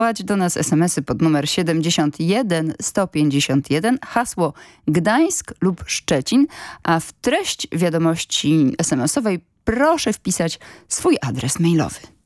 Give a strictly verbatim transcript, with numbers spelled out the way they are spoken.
do nas esemesy pod numer siedemdziesiąt jeden sto pięćdziesiąt jeden, hasło Gdańsk lub Szczecin, a w treść wiadomości esemesowej proszę wpisać swój adres mailowy.